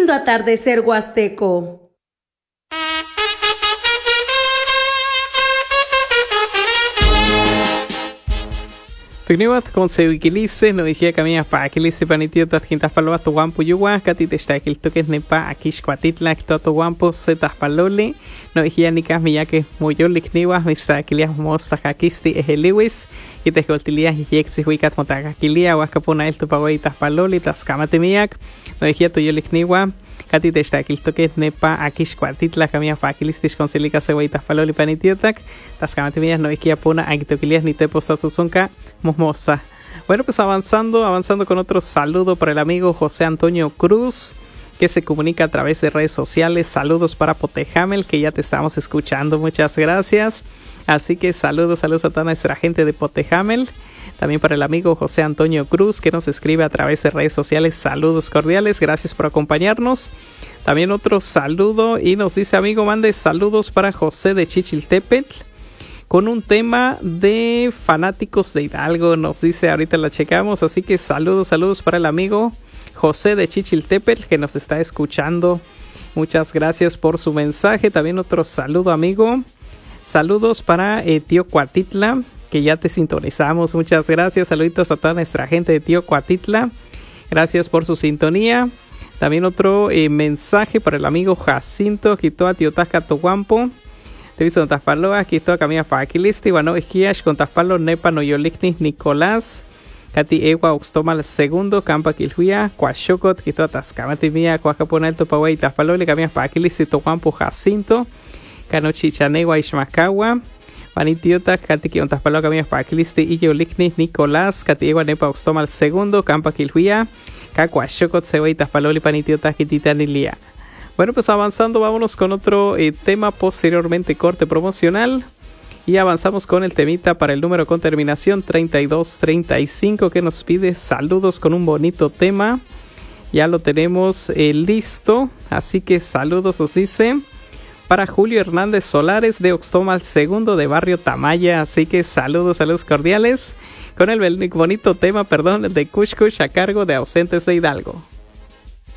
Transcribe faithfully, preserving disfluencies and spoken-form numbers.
escuchando Atardecer Huasteco. Tugniwat con seuikilice, no dije camina pa quilice panitio tas quintas paloas to guampo yuwa, cati te está que el toque nepa aquí squatitla que todo guampo setas palole, no dije ni cas miyake moyo likniwa, misa quilias mosta kakisti eheliwis, y te coltilias y yexi huicat motacaquilia, huascapona el topagüitas palole, tas camate miyak, no dije to yo likniwa. Cati te está que el toque nepa aquí squatitla camina pa quilistis con silica ceboitas palole panitiotac, tas camate miyak no dije pona agitoquilias ni te postatzunca. Mosmosa. Bueno, pues avanzando, avanzando con otro saludo para el amigo José Antonio Cruz, que se comunica a través de redes sociales. Saludos para Potejamel, que ya te estamos escuchando. Muchas gracias. Así que saludos, saludos a toda nuestra gente de Potejamel. También para el amigo José Antonio Cruz, que nos escribe a través de redes sociales. Saludos cordiales, gracias por acompañarnos. También otro saludo y nos dice, amigo, mande saludos para José de Chichiltepetl, con un tema de fanáticos de Hidalgo, nos dice, ahorita la checamos, así que saludos, saludos para el amigo José de Chichiltepetl, que nos está escuchando. Muchas gracias por su mensaje. También otro saludo, amigo. Saludos para eh, Tío Cuatitla, que ya te sintonizamos. Muchas gracias, saluditos a toda nuestra gente de Tío Cuatitla. Gracias por su sintonía. También otro eh, mensaje para el amigo Jacinto, Quitoa Tiotasca Toguampo. Te visto con Taspalo, aquí estoy camina para Aquilisti, bueno, esquias con Taspalo, Nepa, Noyolicnis, Nicolás, Cati Ewa, Oxtomal, segundo, Campa Quilhuia, Cuachocot, Quito Tascamati Mía, Cuacaponel, Topaway, Taspalo, le caminas para Aquilisti, Tocuampo, Jacinto, Canochichanewa, Ishmacawa, Panitiota, Cati Kion Taspalo, caminas para Aquilisti, Iyolicnis, Nicolás, Cati Ewa, Nepa, Oxtomal, segundo, Campa Quilhuia, Cacuachocot, Seway, Taspalo, Panitiota, Kititanilia. Bueno, pues avanzando, vámonos con otro eh, tema, posteriormente corte promocional. Y avanzamos con el temita para el número con terminación treinta y dos treinta y cinco, que nos pide saludos con un bonito tema. Ya lo tenemos eh, listo, así que saludos os dice para Julio Hernández Solares de Oxtomal segundo de Barrio Tamaya. Así que saludos, saludos cordiales con el bonito tema, perdón, de Kush Kush a cargo de Ausentes de Hidalgo.